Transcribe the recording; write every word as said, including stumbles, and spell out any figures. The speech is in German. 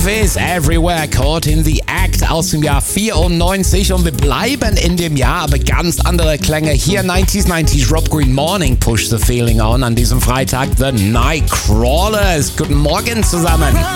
Love is everywhere, caught in the act aus dem Jahr vierundneunzig, und wir bleiben in dem Jahr, aber ganz andere Klänge. Hier neunziger neunzig Rob Green, Morning Push the Feeling On an diesem Freitag, The Nightcrawlers. Guten Morgen zusammen.